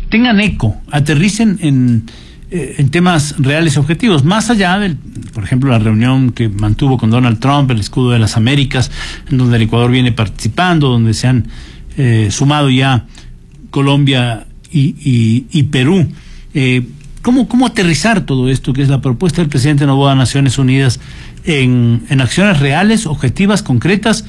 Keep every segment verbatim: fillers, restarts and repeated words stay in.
tengan eco, aterricen en, eh, en temas reales y objetivos, más allá del, por ejemplo, la reunión que mantuvo con Donald Trump, el escudo de las Américas, en donde el Ecuador viene participando, donde se han eh, sumado ya Colombia y, y, y Perú. Eh, ¿cómo, ¿Cómo aterrizar todo esto, que es la propuesta del presidente Noboa a Naciones Unidas, en, en acciones reales, objetivas, concretas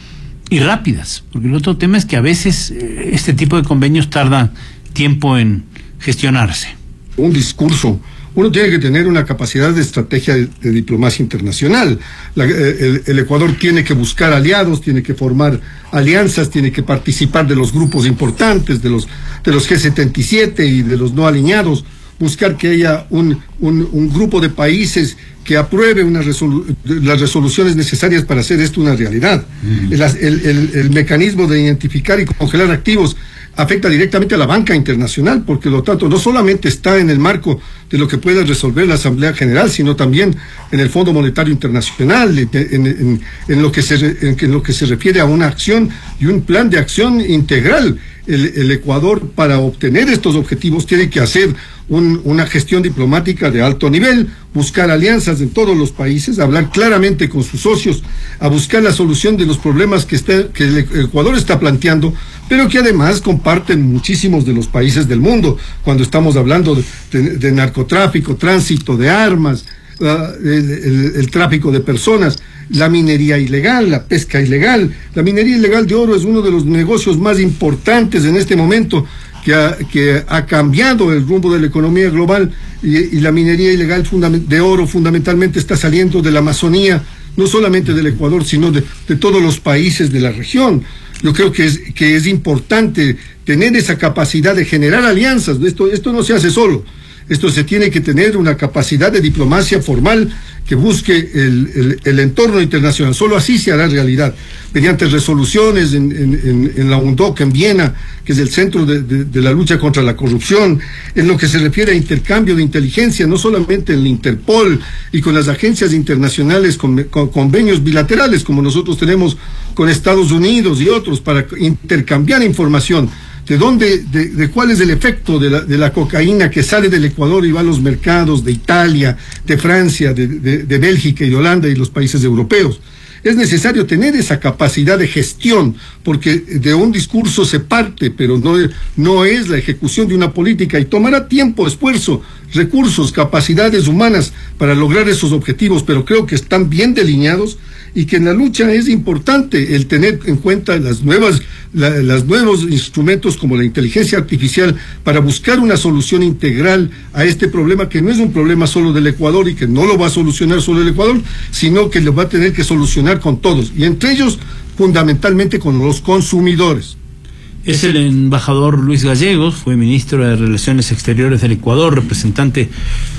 y rápidas? Porque el otro tema es que a veces eh, este tipo de convenios tardan tiempo en gestionarse. Un discurso, uno tiene que tener una capacidad de estrategia de, de diplomacia internacional. La, el, el Ecuador tiene que buscar aliados, tiene que formar alianzas, tiene que participar de los grupos importantes, de los, de los G setenta y siete y de los no alineados, buscar que haya un, un, un grupo de países que apruebe una resolu las resoluciones necesarias para hacer esto una realidad. Mm. El, el, el, el mecanismo de identificar y congelar activos afecta directamente a la banca internacional, porque lo tanto no solamente está en el marco de lo que pueda resolver la Asamblea General, sino también en el Fondo Monetario Internacional, en, en, en, lo, que se, en, en lo que se refiere a una acción y un plan de acción integral. El, el Ecuador, para obtener estos objetivos, tiene que hacer un, una gestión diplomática de alto nivel, buscar alianzas en todos los países, hablar claramente con sus socios, a buscar la solución de los problemas que, está, que el Ecuador está planteando, pero que además comparten muchísimos de los países del mundo, cuando estamos hablando de, de, de narcotráfico, tránsito de armas, uh, el, el, el tráfico de personas, la minería ilegal, la pesca ilegal. La minería ilegal de oro es uno de los negocios más importantes en este momento, que ha, que ha cambiado el rumbo de la economía global, y, y la minería ilegal de oro fundamentalmente está saliendo de la Amazonía, no solamente del Ecuador, sino de, de todos los países de la región. Yo creo que es, que es importante tener esa capacidad de generar alianzas. Esto, esto no se hace solo. Esto se tiene que tener una capacidad de diplomacia formal que busque el, el, el entorno internacional. Solo así se hará realidad, mediante resoluciones en, en, en la U N D O C en Viena, que es el centro de, de, de la lucha contra la corrupción, en lo que se refiere a intercambio de inteligencia, no solamente en la Interpol y con las agencias internacionales, con, con convenios bilaterales como nosotros tenemos con Estados Unidos y otros, para intercambiar información. ¿De dónde, de, de cuál es el efecto de la, de la cocaína que sale del Ecuador y va a los mercados de Italia, de Francia, de, de, de Bélgica y de Holanda y los países europeos? Es necesario tener esa capacidad de gestión, porque de un discurso se parte, pero no, no es la ejecución de una política, y tomará tiempo, esfuerzo, recursos, capacidades humanas para lograr esos objetivos, pero creo que están bien delineados, y que en la lucha es importante el tener en cuenta las nuevas, la, los nuevos instrumentos como la inteligencia artificial, para buscar una solución integral a este problema, que no es un problema solo del Ecuador y que no lo va a solucionar solo el Ecuador, sino que lo va a tener que solucionar con todos, y entre ellos fundamentalmente con los consumidores. Es el embajador Luis Gallegos, fue ministro de Relaciones Exteriores del Ecuador, representante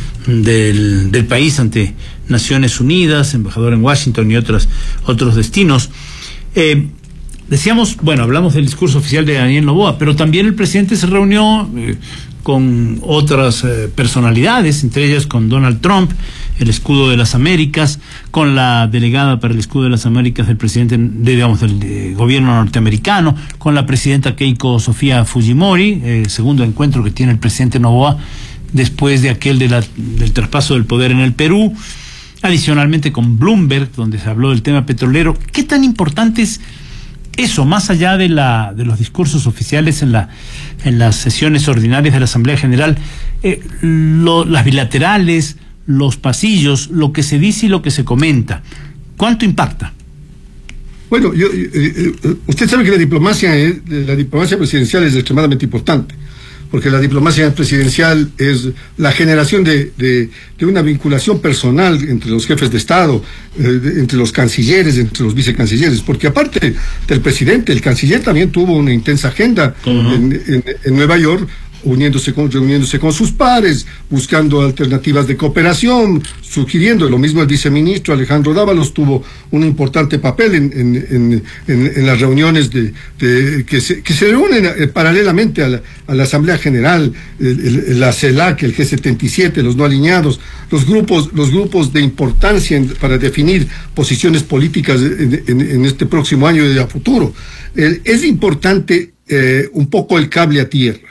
del, del país ante Naciones Unidas, embajador en Washington y otros, otros destinos. Eh, decíamos, bueno, hablamos del discurso oficial de Daniel Noboa, pero también el presidente se reunió eh, con otras eh, personalidades, entre ellas con Donald Trump, el escudo de las Américas, con la delegada para el escudo de las Américas del presidente, de, digamos, del de gobierno norteamericano, con la presidenta Keiko Sofía Fujimori, eh, segundo encuentro que tiene el presidente Noboa después de aquel de la, del traspaso del poder en el Perú, adicionalmente con Bloomberg, donde se habló del tema petrolero. ¿Qué tan importante es eso, más allá de la de los discursos oficiales en la en las sesiones ordinarias de la Asamblea General, eh, lo, las bilaterales, los pasillos, lo que se dice y lo que se comenta? ¿Cuánto impacta? Bueno, yo, eh, eh, usted sabe que la diplomacia, eh, la diplomacia presidencial es extremadamente importante, porque la diplomacia presidencial es la generación de, de, de una vinculación personal entre los jefes de Estado, eh, de, entre los cancilleres, entre los vicecancilleres, porque aparte del presidente, el canciller también tuvo una intensa agenda uh-huh. en, en, en Nueva York, uniéndose con, reuniéndose con sus pares, buscando alternativas de cooperación, sugiriendo. Lo mismo el viceministro Alejandro Dávalos tuvo un importante papel en, en, en, en, en las reuniones de, de que, se, que se reúnen eh, paralelamente a la, a la Asamblea General, el, el, la CELAC, el G setenta y siete, los no alineados, los grupos, los grupos de importancia en, para definir posiciones políticas en, en, en este próximo año y a futuro. Eh, es importante eh, un poco el cable a tierra.